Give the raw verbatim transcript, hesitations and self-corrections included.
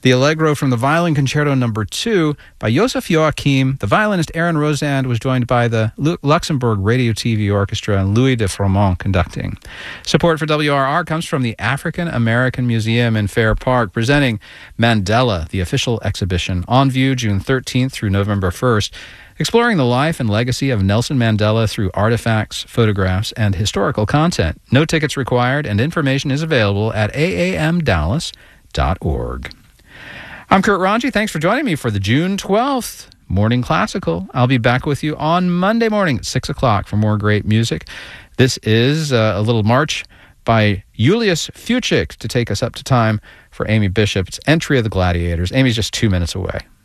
The Allegro from the Violin Concerto Number two by Joseph Joachim. The violinist Aaron Rosand was joined by the Lu- Luxembourg Radio T V Orchestra and Louis de Froment conducting. Support for W R R comes from the African American Museum in Fair Park, presenting Mandela, the official exhibition, on view June thirteenth through November first, exploring the life and legacy of Nelson Mandela through artifacts, photographs, and historical content. No tickets required, and information is available at a a m dallas dot org. I'm Kurt Ranji. Thanks for joining me for the June twelfth Morning Classical. I'll be back with you on Monday morning at six o'clock for more great music. This is uh, a little march by Julius Fuchik to take us up to time for Amy Bishop's Entry of the Gladiators. Amy's just two minutes away.